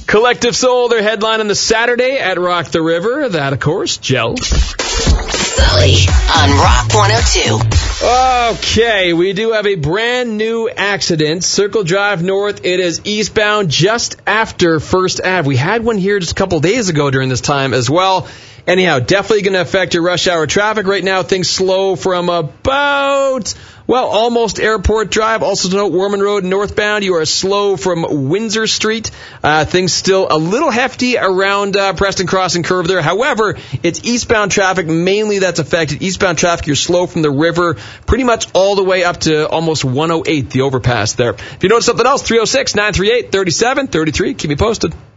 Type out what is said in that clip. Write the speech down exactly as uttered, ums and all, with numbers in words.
Collective Soul, their headline on the Saturday at Rock the River. That, of course, Gel. Sully on Rock one oh two. Okay, we do have a brand new accident. Circle Drive North. It is eastbound just after First Ave. We had one here just a couple days ago during this time as well. Anyhow, definitely going to affect your rush hour traffic. Right now, things slow from about, well, almost Airport Drive. Also to note, Warman Road northbound, you are slow from Windsor Street. Uh, things still a little hefty around uh, Preston Crossing Curve there. However, it's eastbound traffic mainly that's affected. Eastbound traffic, you're slow from the river pretty much all the way up to almost one oh eight, the overpass there. If you notice something else, three oh six, nine three eight, three seven three three. Keep me posted.